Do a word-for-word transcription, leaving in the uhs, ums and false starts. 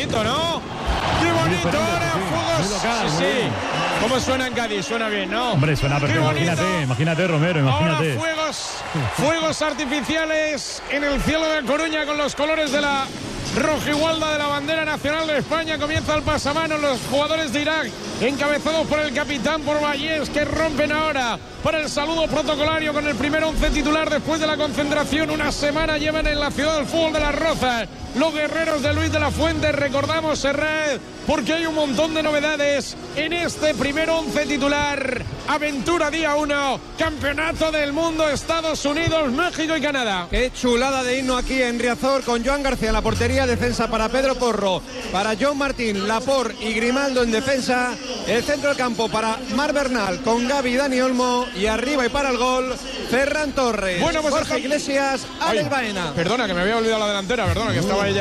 bonito, ¿no? ¡Qué bonito! Ahora fuegos. Sí, sí. ¿Cómo suena en Cádiz? Suena bien, ¿no? Hombre, suena perfecto. Imagínate, imagínate, Romero, imagínate. Ahora fuegos, fuegos artificiales en el cielo de Coruña con los colores de la rojigualda de la bandera nacional de España. Comienza el pasamanos. Los jugadores de Irak, encabezados por el capitán, por Vallés, que rompen ahora para el saludo protocolario con el primer once titular después de la concentración. Una semana llevan en la ciudad del fútbol de Las Rozas los guerreros de Luis de la Fuente. Recordamos, Serrat, porque hay un montón de novedades en este primer once titular. Aventura día uno, Campeonato del Mundo, Estados Unidos, México y Canadá. Qué chulada de himno aquí en Riazor, con Joan García en la portería, defensa para Pedro Porro, para John Martín, Laporte y Grimaldo en defensa, el centro del campo para Mar Bernal con Gaby y Dani Olmo, y arriba y para el gol Ferran Torres, bueno, pues Jorge está... Iglesias, Alex Baena. Perdona, que me había olvidado la delantera, perdona, que estaba ella.